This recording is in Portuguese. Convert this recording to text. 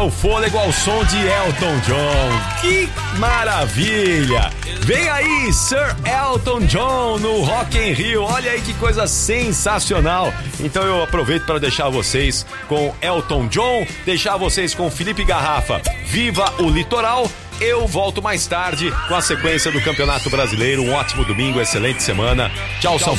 o fôlego ao som de Elton John. Que maravilha! Vem aí, Sir Elton John no Rock in Rio. Olha aí que coisa sensacional. Então eu aproveito para deixar vocês com Elton John, deixar vocês com Felipe Garrafa. Viva o Litoral! Eu volto mais tarde com a sequência do Campeonato Brasileiro. Um ótimo domingo, excelente semana. Tchau, São